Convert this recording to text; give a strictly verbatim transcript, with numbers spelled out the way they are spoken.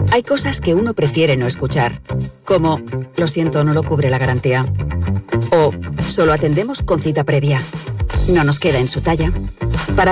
Hay cosas que uno prefiere no escuchar, como lo siento, no lo cubre la garantía. O solo atendemos con cita previa. No nos queda en su talla. Para